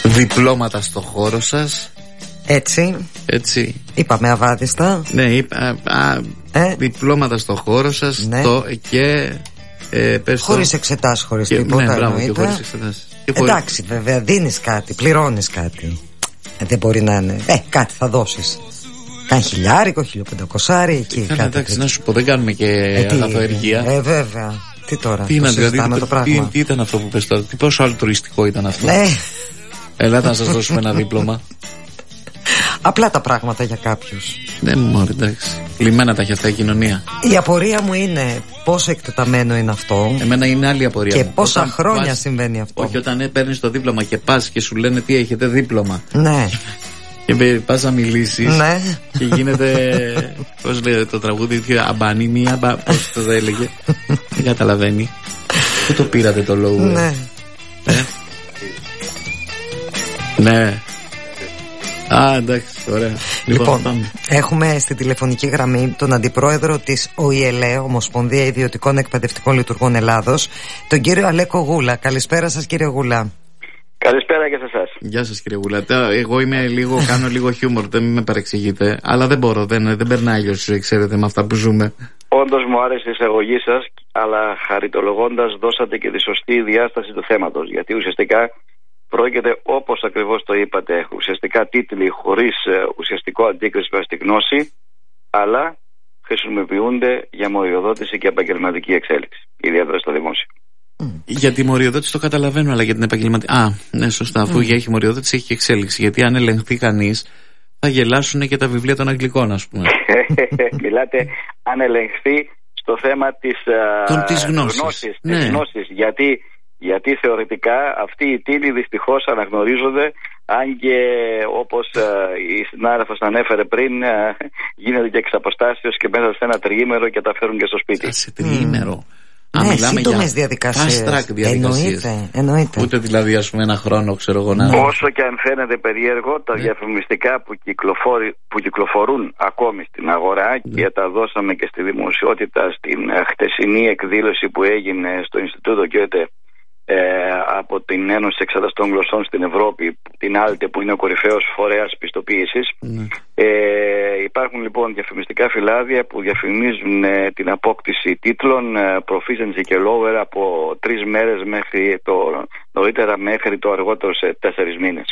Διπλώματα στο χώρο σας. Έτσι. Είπαμε αβάδιστα. Ναι, διπλώματα στο χώρο σας. Ναι. Και χωρίς εξετάσεις, χωρίς τίποτα. Ναι, μπράβο, και χωρίς εξετάσεις. Εντάξει, βέβαια, δίνεις κάτι, πληρώνεις κάτι. Δεν μπορεί να είναι. Κάτι θα δώσεις. Καν 1.000, 1.500 εκεί. Εντάξει, να σου πω, δεν κάνουμε και αγαθοεργία. Βέβαια. Τι τώρα, τι ήταν αυτό που πες τώρα, πόσο αλτρουιστικό ήταν αυτό. Ελάτε να σας δώσουμε ένα δίπλωμα. Απλά τα πράγματα για κάποιους. Ναι, μωρέ, εντάξει. Λυμμένα τα έχει αυτά η κοινωνία. Η απορία μου είναι πόσο εκτεταμένο είναι αυτό. Εμένα είναι άλλη απορία. Και πόσα χρόνια συμβαίνει αυτό. Όχι, όταν παίρνεις το δίπλωμα και πας και σου λένε τι έχετε δίπλωμα. Ναι. Και πας να μιλήσεις. Ναι. Και γίνεται. Πώς λέγεται το τραγούδι, αμπάνι, μία. Πώς το έλεγε. Δεν καταλαβαίνει. Πού το πήρατε το λόγο. Ναι. Ναι. Εντάξει, ωραία. Λοιπόν, έχουμε στη τηλεφωνική γραμμή τον αντιπρόεδρο της ΟΗΕΛΕ, Ομοσπονδία Ιδιωτικών Εκπαιδευτικών Λειτουργών Ελλάδος, τον κύριο Αλέκο Γούλα. Καλησπέρα σας, κύριε Γούλα. Καλησπέρα και σε εσάς. Γεια σας, κύριε Γούλα. Εγώ κάνω λίγο χιούμορ, δεν με παρεξηγείτε, αλλά δεν μπορώ, δεν περνάει αλλιώς, ξέρετε, με αυτά που ζούμε. Όντως μου άρεσε η εισαγωγή σας, αλλά χαριτολογώντας δώσατε και τη σωστή διάσταση του θέματος, γιατί ουσιαστικά πρόκειται, όπως ακριβώς το είπατε, ουσιαστικά τίτλοι χωρίς ουσιαστικό αντίκρισμα στη γνώση, αλλά χρησιμοποιούνται για μοριοδότηση και επαγγελματική εξέλιξη, ιδιαίτερα στο δημόσιο. Για τη μοριοδότηση το καταλαβαίνω, αλλά για την επαγγελματική. Ναι, σωστά. Αφού έχει μοριοδότηση, έχει και εξέλιξη. Γιατί αν ελεγχθεί κανείς, θα γελάσουν και τα βιβλία των Αγγλικών, ας πούμε. Μιλάτε αν ελεγχθεί στο θέμα της γνώσης. Ναι. Γιατί θεωρητικά αυτοί οι τίτλοι δυστυχώς αναγνωρίζονται, αν και όπως η συνάδελφος ανέφερε πριν, γίνεται και εξ αποστάσεως και μέσα σε ένα τριήμερο και τα φέρουν και στο σπίτι. Σε τριήμερο. Ναι, σύντομες διαδικασίες. Fast track διαδικασίες. Εννοείται. Ούτε δηλαδή, ας πούμε, ένα χρόνο, ξέρω εγώ να. Όσο και αν φαίνεται περίεργο, τα διαφημιστικά που κυκλοφορούν ακόμη στην αγορά και τα δώσαμε και στη δημοσιότητα στην χτεσινή εκδήλωση που έγινε στο Ινστιτούτο Γκέτε από την Ένωση Εξεταστών Γλωσσών στην Ευρώπη, την ΑΛΤΕ, που είναι ο κορυφαίος φορέας πιστοποίησης. Υπάρχουν λοιπόν διαφημιστικά φυλάδια που διαφημίζουν την απόκτηση τίτλων proficiency και lower από 3 μέρες μέχρι νωρίτερα μέχρι το αργότερο σε 4 μήνες.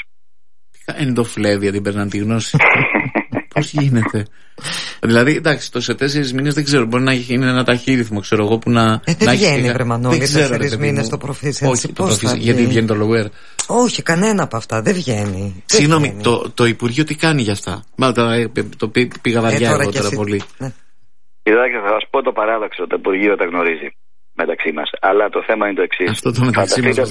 Εντοφλέβια την περνάνε τη γνώση. Πώς γίνεται? Δηλαδή, εντάξει, το σε 4 μήνες δεν ξέρω, μπορεί να είναι ένα ταχύρυθμο, ξέρω εγώ, που να. Δεν βγαίνει, βρε Μανώλη, 4 μήνες το proficiency. Όχι, το proficiency, γιατί βγαίνει το lower. Όχι, κανένα από αυτά, δεν βγαίνει. Συγγνώμη, το Υπουργείο τι κάνει για αυτά? Το πήγα βαριά εγώ τώρα πολύ. Κοιτάξτε, θα σας πω το παράδοξο, το Υπουργείο τα γνωρίζει μεταξύ μας. Αλλά το θέμα είναι το εξής. Αυτό το μεταξύ μας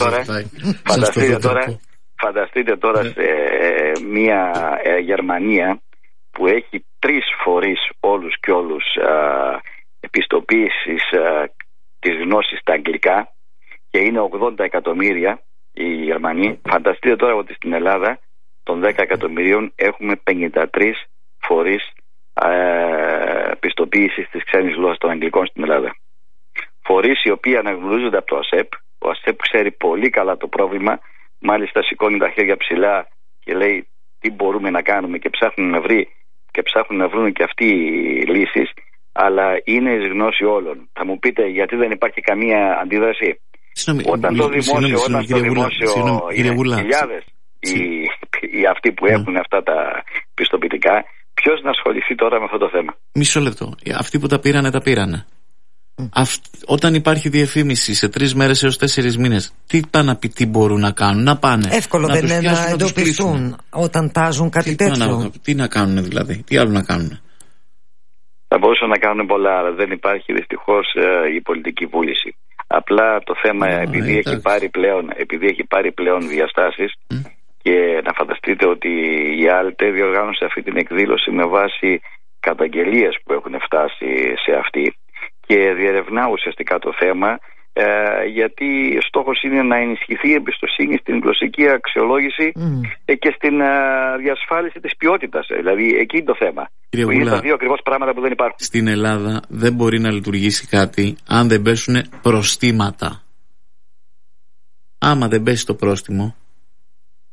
φανταστείτε τώρα σε μια Γερμανία που έχει 3 φορείς όλους και όλους επιστοποίησης της γνώσης στα αγγλικά και είναι 80 εκατομμύρια οι Γερμανοί. Φανταστείτε τώρα ότι στην Ελλάδα των 10 εκατομμυρίων έχουμε 53 φορείς επιστοποίησης της ξένης γλώσσας των αγγλικών στην Ελλάδα. Φορείς οι οποίοι αναγνωρίζονται από το ΑΣΕΠ. Ο ΑΣΕΠ ξέρει πολύ καλά το πρόβλημα, μάλιστα σηκώνει τα χέρια ψηλά και λέει τι μπορούμε να κάνουμε και ψάχνουν να βρουν και αυτοί οι λύσεις, αλλά είναι εις γνώση όλων. Θα μου πείτε γιατί δεν υπάρχει καμία αντίδραση? Όταν το δημόσιο χιλιάδες οι αυτοί που έχουν αυτά τα πιστοποιητικά, ποιος να ασχοληθεί τώρα με αυτό το θέμα? Μισό λεπτό. Αυτοί που τα πήρανε. Όταν υπάρχει διαφήμιση σε 3 μέρες έως 4 μήνες, τι πάνε να πει, τι μπορούν να κάνουν? Να πάνε. Εύκολο δεν είναι να εντοπιστούν όταν τάζουν κάτι τέτοιο. Τι να κάνουν δηλαδή, τι άλλο να κάνουν? Θα μπορούσαν να κάνουν πολλά, αλλά δεν υπάρχει δυστυχώς η πολιτική βούληση. Απλά το θέμα, επειδή έχει πάρει πλέον διαστάσεις, και να φανταστείτε ότι η ΑΛΤΕ διοργάνωσε αυτή την εκδήλωση με βάση καταγγελίες που έχουν φτάσει σε αυτή και διερευνά ουσιαστικά το θέμα, γιατί στόχος είναι να ενισχυθεί η εμπιστοσύνη στην γλωσσική αξιολόγηση και στην διασφάλιση της ποιότητας. Δηλαδή εκεί είναι το θέμα. Κύριε που Γούλα, είναι τα δύο ακριβώς πράγματα που δεν υπάρχουν. Στην Ελλάδα δεν μπορεί να λειτουργήσει κάτι αν δεν πέσουν προστήματα. Άμα δεν πέσει το πρόστιμο,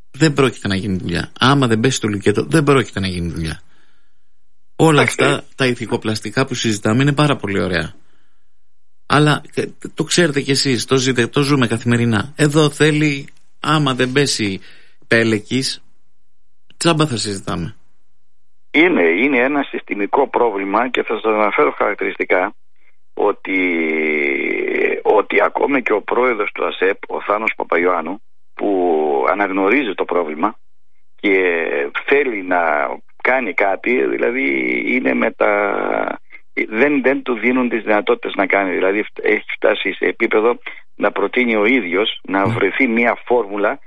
δεν πρόκειται να γίνει δουλειά. Άμα δεν πέσει το λουκέτο, δεν πρόκειται να γίνει δουλειά. Όλα αυτά τα ηθικοπλαστικά που συζητάμε είναι πάρα πολύ ωραία. Αλλά το ξέρετε κι εσείς, το ζούμε καθημερινά. Εδώ θέλει, άμα δεν πέσει πέλεκης, τσάμπα θα συζητάμε. Είναι ένα συστημικό πρόβλημα και θα σας αναφέρω χαρακτηριστικά ότι ακόμη και ο πρόεδρος του ΑΣΕΠ, ο Θάνος Παπαϊωάννου, που αναγνωρίζει το πρόβλημα και θέλει να κάνει κάτι, δηλαδή είναι δεν του δίνουν τις δυνατότητες να κάνει. Δηλαδή έχει φτάσει σε επίπεδο να προτείνει ο ίδιος να βρεθεί μια φόρμουλα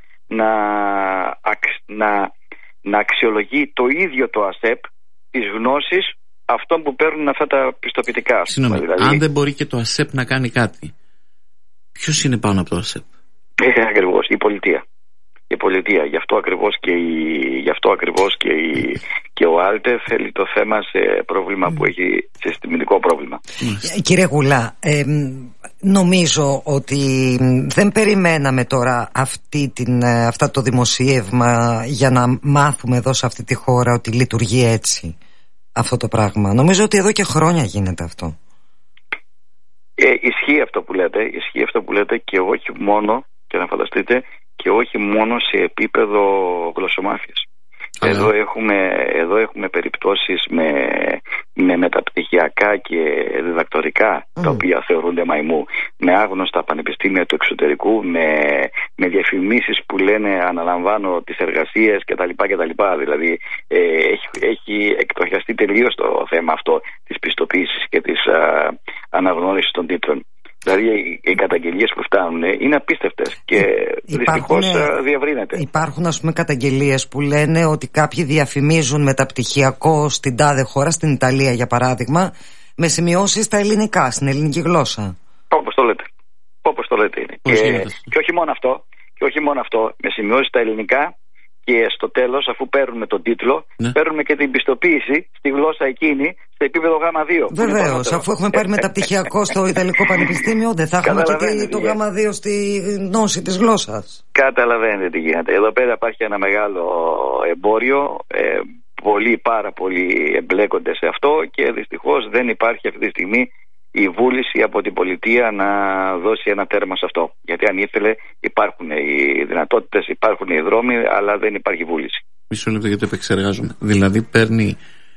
να αξιολογεί το ίδιο το ΑΣΕΠ τις γνώσεις αυτών που παίρνουν αυτά τα πιστοποιητικά. Συγγνώμη, δηλαδή, αν δεν μπορεί και το ΑΣΕΠ να κάνει κάτι, ποιος είναι πάνω από το ΑΣΕΠ? Ακριβώς, η πολιτεία. Η πολιτεία. Γι' αυτό ακριβώς και ο Άλτε θέλει το θέμα σε πρόβλημα που έχει, σε συστημικό πρόβλημα. Κύριε Γουλά, νομίζω ότι δεν περιμέναμε τώρα αυτά το δημοσίευμα για να μάθουμε εδώ σε αυτή τη χώρα ότι λειτουργεί έτσι αυτό το πράγμα. Νομίζω ότι εδώ και χρόνια γίνεται αυτό. Ισχύει αυτό που λέτε και όχι μόνο, και να φανταστείτε, και όχι μόνο σε επίπεδο γλωσσομάθειας. Εδώ έχουμε περιπτώσεις με μεταπτυχιακά και διδακτορικά τα οποία θεωρούνται μαϊμού, με άγνωστα πανεπιστήμια του εξωτερικού, με διαφημίσεις που λένε αναλαμβάνω τις εργασίες κτλ. Δηλαδή έχει εκτροχιαστεί τελείως το θέμα αυτό της πιστοποίησης και της αναγνώρισης των τίτλων. Δηλαδή οι καταγγελίες που φτάνουν είναι απίστευτες και δυστυχώς διευρύνεται. Υπάρχουν ας πούμε καταγγελίες που λένε ότι κάποιοι διαφημίζουν μεταπτυχιακό στην τάδε χώρα, στην Ιταλία για παράδειγμα, με σημειώσεις στα ελληνικά, στην ελληνική γλώσσα. Όπως το λέτε είναι. Και όχι μόνο αυτό, με σημειώσεις στα ελληνικά. Και στο τέλος, αφού παίρνουμε τον τίτλο, παίρνουμε και την πιστοποίηση στη γλώσσα εκείνη, στο επίπεδο Γ2. Βεβαίως, αφού έχουμε πάρει μεταπτυχιακό στο Ιταλικό Πανεπιστήμιο, δεν θα έχουμε και το Γ2 στη γνώση της γλώσσας. Καταλαβαίνετε τι γίνεται. Εδώ πέρα υπάρχει ένα μεγάλο εμπόριο. Πάρα πολλοί εμπλέκονται σε αυτό και δυστυχώς δεν υπάρχει αυτή τη στιγμή η βούληση από την πολιτεία να δώσει ένα τέρμα σε αυτό. Γιατί αν ήθελε, υπάρχουν οι δυνατότητες, υπάρχουν οι δρόμοι, αλλά δεν υπάρχει βούληση. Μισό λεπτό, γιατί το επεξεργάζομαι. Δηλαδή παίρνει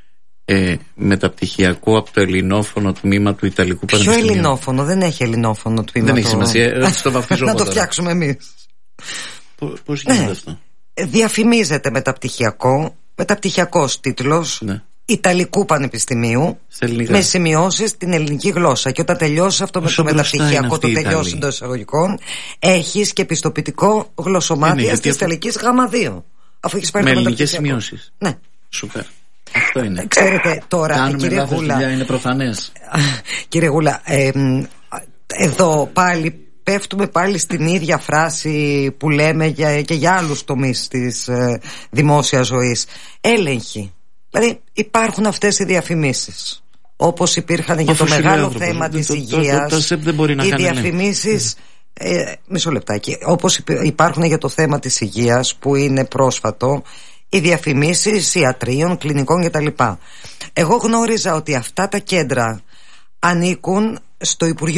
μεταπτυχιακό από το ελληνόφωνο τμήμα του Ιταλικού Πανεπιστημίου. Ποιο ελληνόφωνο? Δεν έχει ελληνόφωνο τμήμα. Δεν έχει σημασία. Να το φτιάξουμε εμείς. Πώς γίνεται αυτό? Διαφημίζεται μεταπτυχιακός τίτλος. Ναι. Ιταλικού Πανεπιστημίου με σημειώσεις στην ελληνική γλώσσα. Και όταν τελειώσει αυτό με το μεταπτυχιακό, το τελειώσει εντός εισαγωγικών, έχεις και πιστοποιητικό γλωσσομάθειας της Ιταλικής Γ2. Αφού έχεις πάρει με ελληνικές σημειώσεις. Ναι. Σούπερ. Αυτό είναι. Ξέρετε τώρα, κύριε Γούλα, είναι προφανές. Κύριε Γούλα, εδώ πέφτουμε πάλι στην ίδια φράση που λέμε και για άλλους τομείς της δημόσιας ζωής. Έλεγχη. Δηλαδή υπάρχουν αυτές οι διαφημίσεις, όπως υπήρχαν για το μεγάλο θέμα της υγείας, οι διαφημίσεις, μισό λεπτάκι, όπως υπάρχουν για το θέμα της υγείας που είναι πρόσφατο, οι διαφημίσεις ιατρίων, κλινικών κτλ. Εγώ γνώριζα ότι αυτά τα κέντρα ανήκαν στο Υπουργείο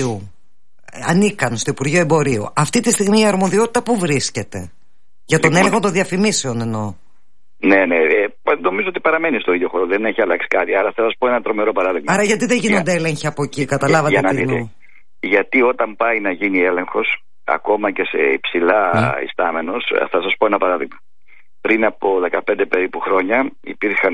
Εμπορίου. Αυτή τη στιγμή η αρμοδιότητα που βρίσκεται? Για τον έλεγχο των διαφημίσεων εννοώ. Ναι, νομίζω ότι παραμένει στο ίδιο χώρο, δεν έχει αλλάξει κάτι. Άρα θα σας πω ένα τρομερό παράδειγμα. Άρα γιατί δεν γίνονται έλεγχοι από εκεί, καταλάβατε τι εννοώ? Γιατί όταν πάει να γίνει έλεγχος, ακόμα και σε υψηλά ιστάμενος, θα σας πω ένα παράδειγμα. Πριν από 15 περίπου χρόνια υπήρχαν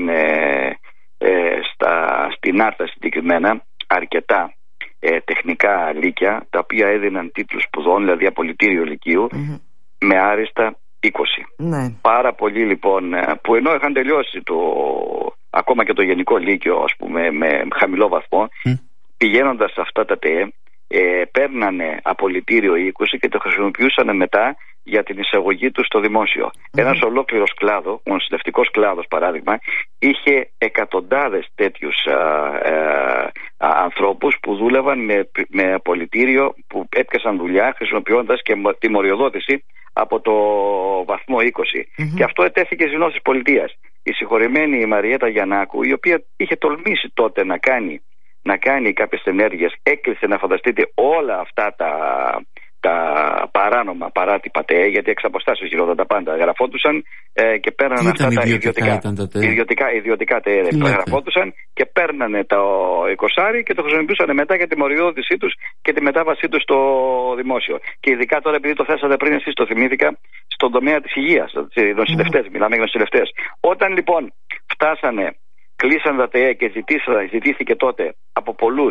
στην Άρτα συγκεκριμένα αρκετά τεχνικά λύκεια, τα οποία έδιναν τίτλους σπουδών, δηλαδή απολυτήριο λυκείου, με άριστα 20. Ναι. Πάρα πολλοί λοιπόν που ενώ είχαν τελειώσει ακόμα και το γενικό λύκειο, ας πούμε, με χαμηλό βαθμό, πηγαίνοντας σε αυτά τα ΤΕ, παίρνανε απολυτήριο 20 και το χρησιμοποιούσαν μετά για την εισαγωγή του στο δημόσιο. Ένας ολόκληρος κλάδο, ο νοσηλευτικός κλάδος παράδειγμα, είχε εκατοντάδες τέτοιους ανθρώπους που δούλευαν με απολυτήριο, που έπιασαν δουλειά χρησιμοποιώντας και τη μοριοδότηση από το βαθμό 20. Και αυτό ετέθηκε στις Ηνωμένες Πολιτείες. Η συγχωρημένη η Μαριέτα Γιαννάκου, η οποία είχε τολμήσει τότε να κάνει κάποιες ενέργειες, έκλεισε, να φανταστείτε, όλα αυτά τα παράνομα παράτυπα ΤΕ, γιατί εξ αποστάσεως γινόταν τα πάντα. Γραφόντουσαν και παίρνανε αυτά τα ιδιωτικά ΤΕ. Γραφόντουσαν και παίρνανε το 20 και το χρησιμοποιούσαν μετά για τη μοριόδοτησή τους και τη μετάβασή τους στο δημόσιο. Και ειδικά τώρα, επειδή το θέσατε πριν, εσείς το θυμήθηκα, στον τομέα της υγείας, οι νοσηλευτές, μιλάμε για νοσηλευτές. Όταν λοιπόν φτάσανε, κλείσαν τα ΤΕ και ζητήθηκε τότε από πολλούς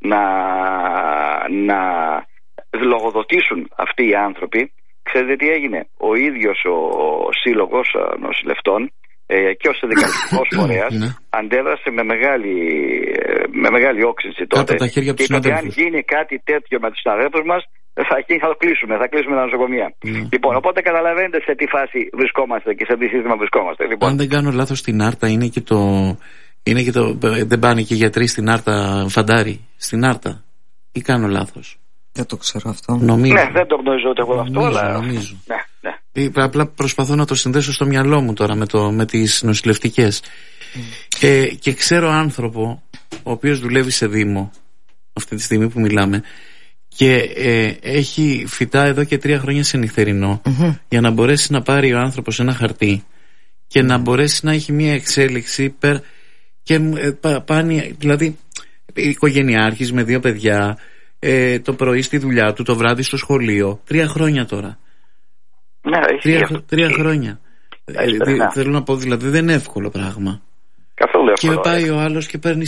να λογοδοτήσουν αυτοί οι άνθρωποι, ξέρετε τι έγινε? Ο ίδιος ο σύλλογος νοσηλευτών και ο συνδικαλιστικός φορέας αντέδρασε με μεγάλη όξυνση τότε και είπε ότι αν γίνει κάτι τέτοιο με τους συναδέλφους μας θα το κλείσουμε, θα κλείσουμε τα νοσοκομεία. Λοιπόν, οπότε καταλαβαίνετε σε τι φάση βρισκόμαστε και σε τι σύστημα βρισκόμαστε. Λοιπόν, αν δεν κάνω λάθος, στην Άρτα είναι και το δεν πάνε και γιατροί στην Άρτα, φαντάρι στην Άρτα, ή κάνω λάθος? Δεν το ξέρω αυτό. Νομίζω. Ναι, δεν το γνωρίζω ούτε εγώ αυτό, αλλά νομίζω. Ναι. Απλά προσπαθώ να το συνδέσω στο μυαλό μου τώρα με τις νοσηλευτικές. Και ξέρω άνθρωπο ο οποίος δουλεύει σε Δήμο αυτή τη στιγμή που μιλάμε και έχει φυτά εδώ και 3 χρόνια σε νυχτερινό για να μπορέσει να πάρει ο άνθρωπος ένα χαρτί και να μπορέσει να έχει μια εξέλιξη και πάνε, δηλαδή οικογενειάρχης με 2 παιδιά, το πρωί στη δουλειά του, το βράδυ στο σχολείο. 3 χρόνια τώρα. Ναι, 3 χρόνια. Θέλω να πω, δηλαδή δεν είναι εύκολο πράγμα. Καθόλου εύκολο. Και πάει ο άλλος και παίρνει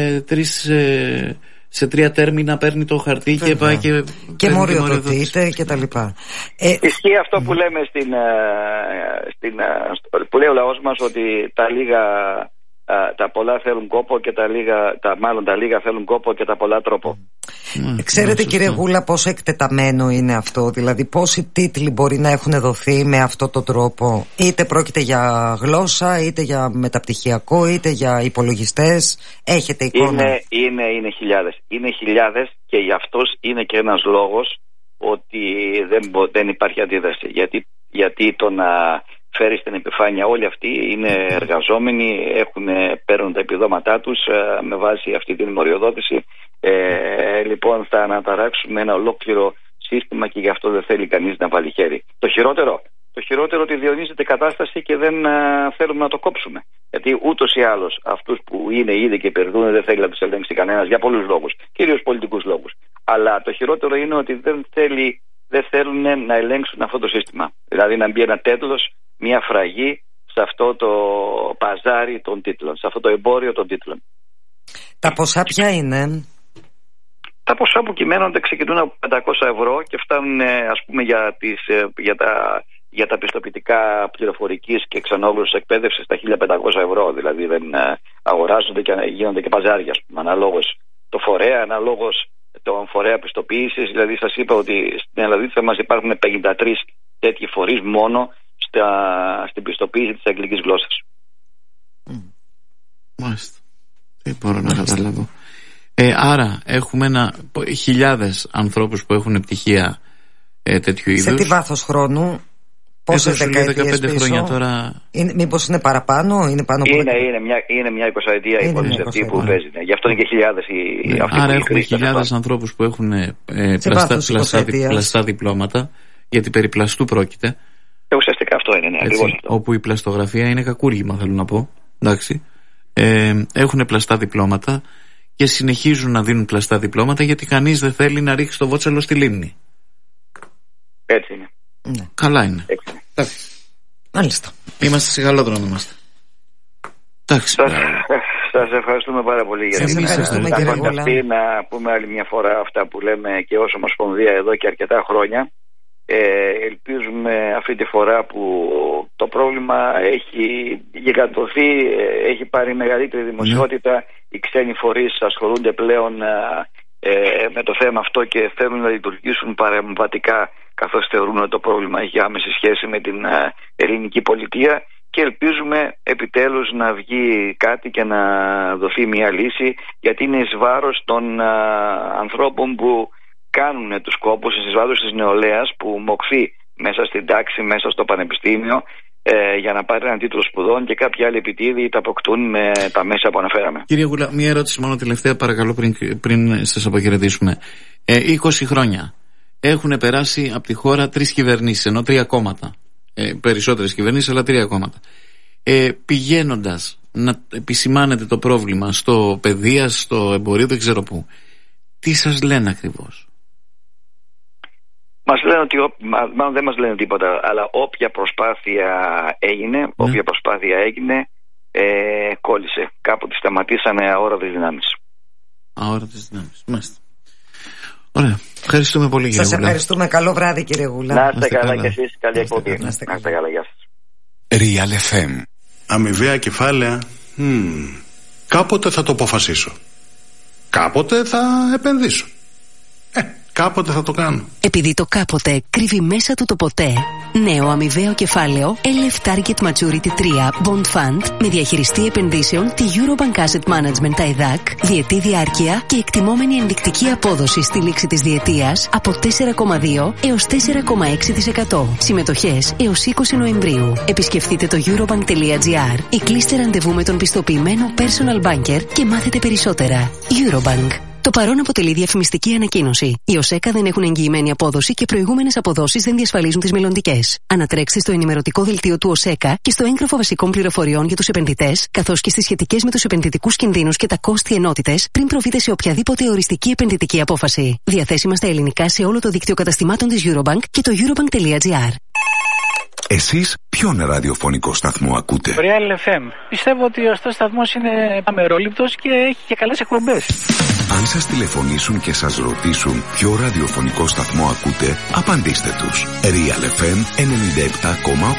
σε 3 τέρμινα, παίρνει το χαρτί και πάει και μοριοδοτείται και τα λοιπά. Ισχύει αυτό που λέμε που λέει ο λαός μας, ότι τα πολλά θέλουν κόπο και τα λίγα θέλουν κόπο και τα πολλά τρόπο. Ξέρετε, κύριε Γούλα, πόσο εκτεταμένο είναι αυτό? Δηλαδή πόσοι τίτλοι μπορεί να έχουν δοθεί με αυτόν τον τρόπο? Είτε πρόκειται για γλώσσα, είτε για μεταπτυχιακό, είτε για υπολογιστές. Έχετε εικόνα? Είναι χιλιάδες. Είναι χιλιάδες και γι' αυτός είναι και ένας λόγος ότι δεν υπάρχει αντίδραση. Γιατί το να φέρει στην επιφάνεια, όλοι αυτοί είναι εργαζόμενοι, παίρνουν τα επιδόματά τους με βάση αυτή την μοριοδότηση. Λοιπόν, θα αναταράξουμε ένα ολόκληρο σύστημα και γι' αυτό δεν θέλει κανείς να βάλει χέρι. Το χειρότερο ότι διονύζεται κατάσταση και δεν θέλουμε να το κόψουμε. Γιατί ούτως ή άλλως αυτούς που είναι ήδη και περδούν δεν θέλει να τους ελέγξει κανένας για πολλούς λόγους, κυρίως πολιτικούς λόγους. Αλλά το χειρότερο είναι ότι δεν θέλουν να ελέγξουν αυτό το σύστημα. Δηλαδή να μπει ένα τέλος, μια φραγή σε αυτό το παζάρι των τίτλων, σε αυτό το εμπόριο των τίτλων. Τα ποσά ποια είναι? Τα ποσά που κυμαίνονται ξεκινούν από 500 ευρώ και φτάνουν, ας πούμε, για τα πιστοποιητικά πληροφορικής και εξανόβλωσης εκπαίδευσης στα 1.500 ευρώ. Δηλαδή δεν αγοράζονται και γίνονται και παζάρια, ας πούμε, αναλόγως το φορέα, αναλόγως τον φορέα πιστοποίησης. Δηλαδή σας είπα ότι στην Ελλάδα θα μας υπάρχουν 53 τέτοιοι φορείς μόνο στην πιστοποίηση της αγγλικής γλώσσας. Μάλιστα. Δεν μπορώ να καταλάβω. Άρα έχουμε χιλιάδες ανθρώπους που έχουν πτυχία τέτοιου είδους. Σε τι βάθος χρόνου? Πόσες δεκαετίες 15 χρόνια τώρα? Μήπως είναι παραπάνω? Είναι μια 20ετία η υπόθεση αυτή που παίζει. Γι' αυτό είναι και χιλιάδες αυτοί. Άρα έχουμε χιλιάδες ανθρώπους που έχουν πλαστά διπλώματα, γιατί περί πλαστού πρόκειται. Ουσιαστικά αυτό είναι, ακριβώς αυτό. Όπου η πλαστογραφία είναι κακούργημα, θέλω να πω. Εντάξει. Έχουν πλαστά διπλώματα και συνεχίζουν να δίνουν πλαστά διπλώματα γιατί κανείς δεν θέλει να ρίξει το βότσαλο στη λίμνη. Έτσι είναι. Ναι. Καλά είναι. Μάλιστα. Είμαστε σε καλό δρόμο. Σας ευχαριστούμε πάρα πολύ για την αυτή. Να πούμε άλλη μια φορά αυτά που λέμε και ως Ομοσπονδία εδώ και αρκετά χρόνια. Ελπίζουμε αυτή τη φορά που το πρόβλημα έχει γιγαντωθεί, έχει πάρει μεγαλύτερη δημοσιότητα, οι ξένοι φορείς ασχολούνται πλέον με το θέμα αυτό και θέλουν να λειτουργήσουν παρεμβατικά, καθώς θεωρούν ότι το πρόβλημα έχει άμεση σχέση με την ελληνική πολιτεία, και ελπίζουμε επιτέλους να βγει κάτι και να δοθεί μια λύση, γιατί είναι εις βάρος των ανθρώπων που κάνουν τους κόπους, εις βάρος της νεολαίας που μοκθεί μέσα στην τάξη, μέσα στο πανεπιστήμιο, για να πάρει έναν τίτλο σπουδών, και κάποιοι άλλοι επιτίδιοι τα αποκτούν με τα μέσα που αναφέραμε. Κύριε Γουλά, μία ερώτηση μόνο τελευταία, παρακαλώ, πριν σας αποχαιρετήσουμε. 20 χρόνια έχουν περάσει από τη χώρα 3 κυβερνήσεις, ενώ 3 κόμματα. Περισσότερες κυβερνήσεις, αλλά 3 κόμματα. Πηγαίνοντας να επισημάνετε το πρόβλημα στο παιδείας, στο εμπορίο, δεν ξέρω πού, τι σας λένε ακριβώς? Μας λένε ότι, μάλλον δεν μας λένε τίποτα, αλλά όποια προσπάθεια έγινε, κόλλησε. Κάποτε σταματήσανε αόρατες δυνάμεις. Αόρατες δυνάμεις, μάλιστα. Ωραία. Ευχαριστούμε πολύ, κύριε Γουλά. Σας ευχαριστούμε. Καλό βράδυ, κύριε Γουλά. Να είστε καλά κι εσείς. Καλή εκπομπή. Να είστε καλά. Γεια σας. Real FM. Αμοιβαία κεφάλαια. Κάποτε θα το αποφασίσω. Κάποτε θα επενδύσω. Κάποτε θα το κάνω. Επειδή το κάποτε κρύβει μέσα του το ποτέ. Νέο αμοιβαίο κεφάλαιο LF Target Maturity 3 Bond Fund με διαχειριστή επενδύσεων τη Eurobank Asset Management EDAC, διετή διάρκεια και εκτιμόμενη ενδεικτική απόδοση στη λήξη της διετίας από 4,2 έως 4,6%. Συμμετοχές έως 20 Νοεμβρίου. Επισκεφτείτε το eurobank.gr ή κλείστε ραντεβού με τον πιστοποιημένο personal banker και μάθετε περισσότερα. Eurobank. Το παρόν αποτελεί διαφημιστική ανακοίνωση. Οι ΟΣΕΚΑ δεν έχουν εγγυημένη απόδοση και προηγούμενες αποδόσεις δεν διασφαλίζουν τις μελλοντικές. Ανατρέξτε στο ενημερωτικό δελτίο του ΟΣΕΚΑ και στο έγγραφο βασικών πληροφοριών για τους επενδυτές, καθώς και στις σχετικές με τους επενδυτικούς κινδύνους και τα κόστη ενότητες, πριν προβείτε σε οποιαδήποτε οριστική επενδυτική απόφαση. Διαθέσιμα στα ελληνικά σε όλο το δίκτυο καταστημάτων της Eurobank και το eurobank.gr. Εσείς ποιον ραδιοφωνικό σταθμό ακούτε? Real FM. Πιστεύω ότι ο σταθμός είναι αμερόληπτος και έχει και καλές εκπομπές. Αν σας τηλεφωνήσουν και σας ρωτήσουν ποιο ραδιοφωνικό σταθμό ακούτε, απαντήστε τους. Real FM 97,8.